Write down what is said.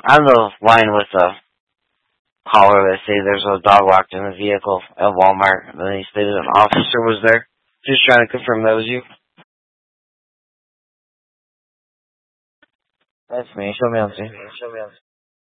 On the line with a caller that say there's a dog locked in the vehicle at Walmart, and then he stated an officer was there. Just trying to confirm that was you. That's me. Show me on screen.